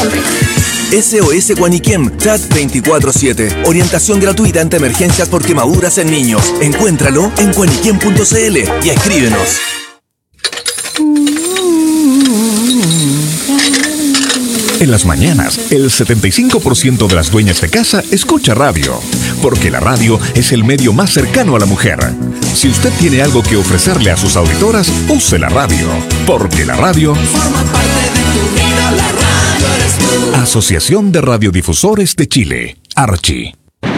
siempre. SOS Guaniquem, chat 24/7. Orientación gratuita ante emergencias por quemaduras en niños. Encuéntralo en guaniquem.cl y escríbenos. En las mañanas, el 75% de las dueñas de casa escucha radio, porque la radio es el medio más cercano a la mujer. Si usted tiene algo que ofrecerle a sus auditoras, use la radio, porque la radio forma parte de tu vida, la radio eres tú. Asociación de Radiodifusores de Chile, Archi.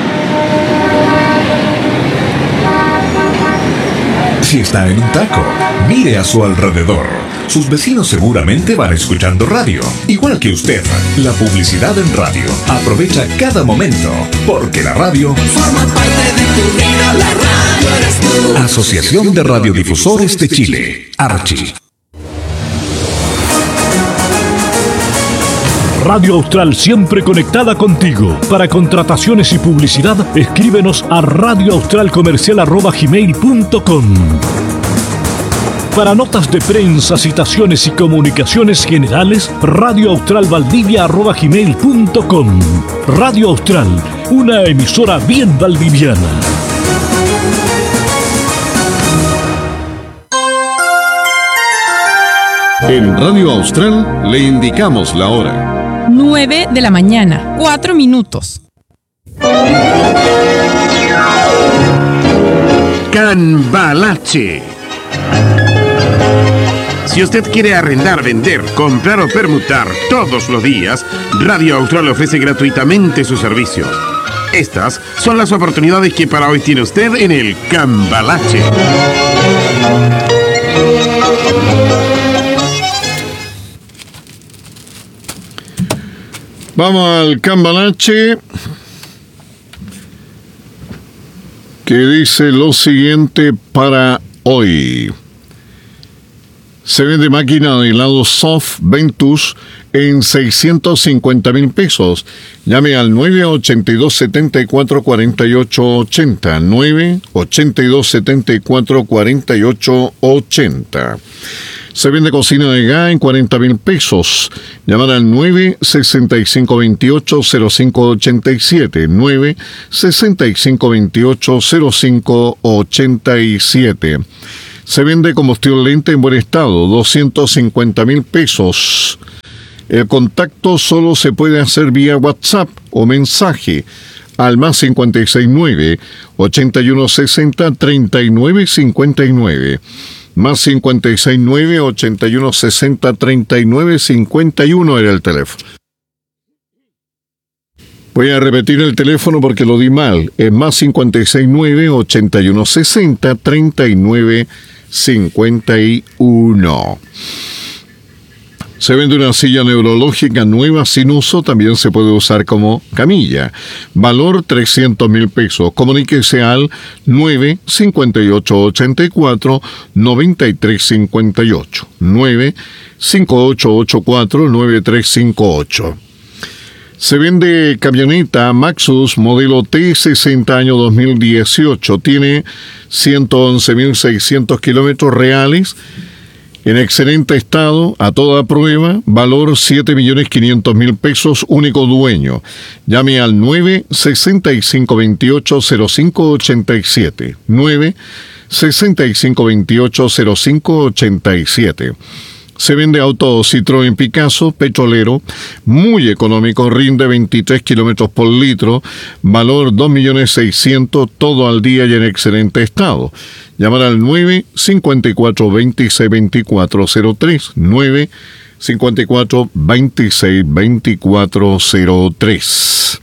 Si está en un taco, mire a su alrededor. Sus vecinos seguramente van escuchando radio, igual que usted. La publicidad en radio aprovecha cada momento, porque la radio forma parte de tu vida, la radio eres tú. Asociación de Radiodifusores de Chile, Archi. Radio Austral, siempre conectada contigo. Para contrataciones y publicidad, escríbenos a radioaustralcomercial@gmail.com. Para notas de prensa, citaciones y comunicaciones generales, radioaustralvaldivia@gmail.com. Radio Austral, una emisora bien valdiviana. En Radio Austral le indicamos la hora. 9 de la mañana, 4 minutos. Cambalache. Si usted quiere arrendar, vender, comprar o permutar todos los días, Radio Austral ofrece gratuitamente su servicio. Estas son las oportunidades que para hoy tiene usted en el Cambalache. Vamos al Cambalache, que dice lo siguiente para hoy. Se vende máquina de helado Soft Ventus en 650,000 pesos. Llame al 982-74-4880. 982-74-4880. Se vende cocina de gas en 40,000 pesos. Llamar al 96528-0587. 96528-0587. Se vende combustible lente en buen estado, 250,000 pesos. El contacto solo se puede hacer vía WhatsApp o mensaje al más 569-8160-3959. Más 569-8160-3951 era el teléfono. Voy a repetir el teléfono porque lo di mal. Es más 569-8160-3951. Se vende una silla neurológica nueva sin uso, también se puede usar como camilla. Valor 300,000 pesos. Comuníquese al 958-84-9358. 95884-9358. Se vende camioneta Maxus modelo T60 año 2018. Tiene 111,600 kilómetros reales. En excelente estado, a toda prueba, valor 7,500,000 pesos, único dueño. Llame al 96528-0587. 96528-0587. Se vende auto Citroën Picasso, petrolero, muy económico, rinde 23 kilómetros por litro, valor 2,600,000, todo al día y en excelente estado. Llamar al 954-262403, 954-262403.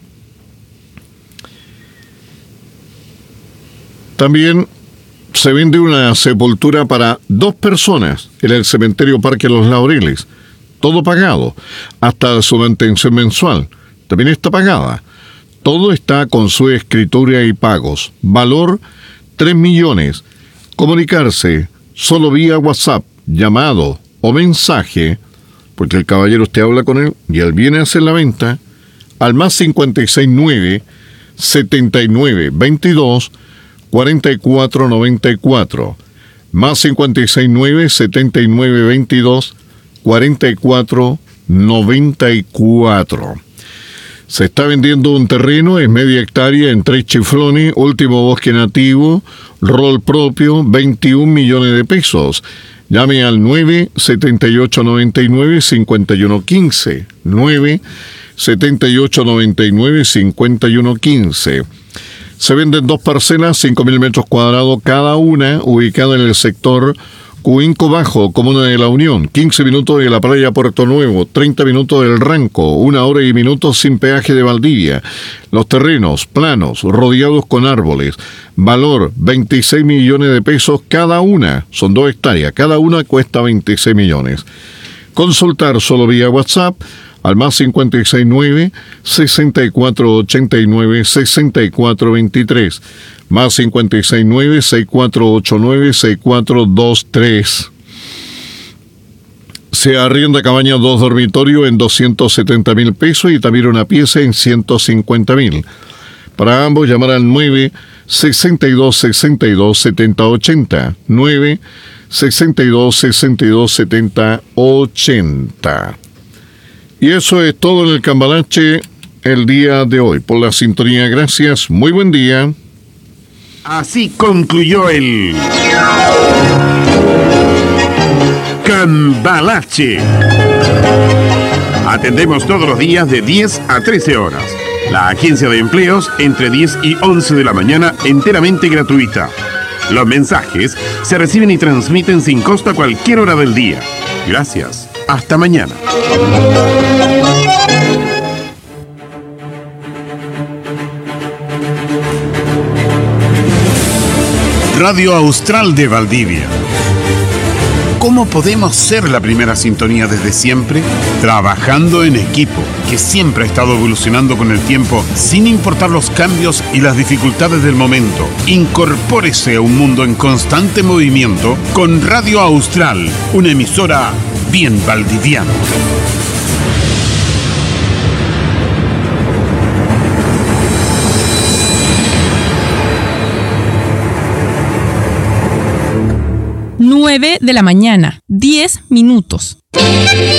También se vende una sepultura para 2 personas en el cementerio Parque Los Laureles. Todo pagado, hasta su mantención mensual. También está pagada. Todo está con su escritura y pagos. Valor 3 millones. Comunicarse solo vía WhatsApp, llamado o mensaje, porque el caballero usted habla con él y él viene a hacer la venta, al más 569-7922-4494, más 569-7922-4494. 94. Se está vendiendo un terreno, es media hectárea en Tres Chiflones, último bosque nativo, rol propio, 21 millones de pesos. Llame al 97899-5115. 97899-5115. Se venden 2 parcelas, 5.000 metros cuadrados cada una, ubicada en el sector Cuinco Bajo, Comuna de la Unión, 15 minutos de la playa Puerto Nuevo, 30 minutos del Ranco, 1 hora y minutos sin peaje de Valdivia. Los terrenos planos, rodeados con árboles. Valor 26 millones de pesos cada una. Son 2 hectáreas, cada una cuesta 26 millones. Consultar solo vía WhatsApp al más 569-6489-6423. Más 569-6489-6423. Se arrienda cabaña 2 dormitorios en 270.000 pesos y también una pieza en 150.000. Para ambos, llamar al 962-62-7080. 962-62-7080. Y eso es todo en el Cambalache el día de hoy. Por la sintonía, gracias. Muy buen día. Así concluyó el Cambalache. Atendemos todos los días de 10 a 13 horas. La agencia de empleos entre 10 y 11 de la mañana, enteramente gratuita. Los mensajes se reciben y transmiten sin costo a cualquier hora del día. Gracias. Hasta mañana. Radio Austral de Valdivia. ¿Cómo podemos ser la primera sintonía desde siempre? Trabajando en equipo, que siempre ha estado evolucionando con el tiempo, sin importar los cambios y las dificultades del momento. Incorpórese a un mundo en constante movimiento con Radio Austral, una emisora bien valdiviana. Nueve de la mañana, 10 minutos.